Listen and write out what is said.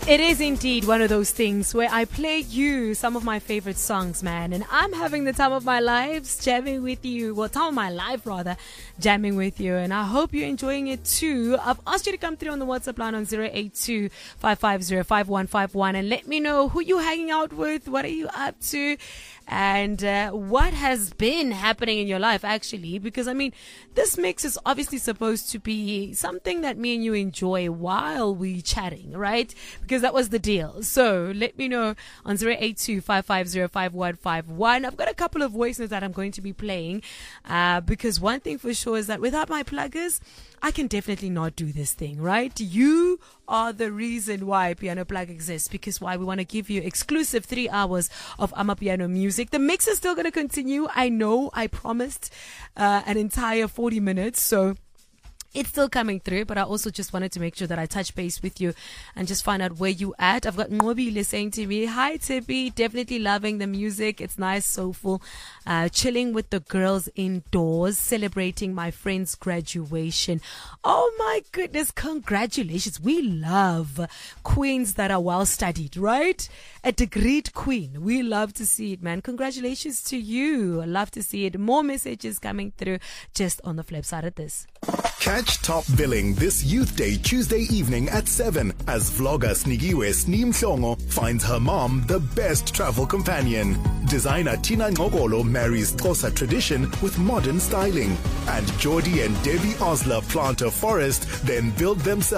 It is indeed one of those things where I play you some of my favorite songs, man, and I'm having the time of my life jamming with you. Well, time of my life, rather, jamming with you, and I hope you're enjoying it too. I've asked you to come through on the WhatsApp line on 082-550-5151 and let me know who you're hanging out with, what are you up to, and what has been happening in your life, actually, because, I mean, this mix is obviously supposed to be something that me and you enjoy while we're chatting, right? Because that was the deal. So let me know on 082-550-5151. I've got a couple of voice notes that I'm going to be playing because one thing for sure is that without my pluggers, I can definitely not do this thing, right? You are the reason why Piano Plug exists, because why we want to give you exclusive 3 hours of Amapiano music. The mix is still going to continue. I know I promised an entire 40 minutes, so it's still coming through, but I also just wanted to make sure that I touch base with you and just find out where you at. I've got Ngobile saying to me, hi Tippy, definitely loving the music. It's nice, soulful. Chilling with the girls indoors, celebrating my friend's graduation. Oh my goodness, congratulations. We love queens that are well studied, right? A degreed queen. We love to see it, man. Congratulations to you. I love to see it. More messages coming through just on the flip side of this. Catch Top Billing this Youth Day Tuesday evening at 7 as vlogger Snigiwe Sneem Hlongo finds her mom the best travel companion. Designer Tina Ngokolo marries Xhosa tradition with modern styling. And Geordie and Debbie Osler plant a forest, then build themselves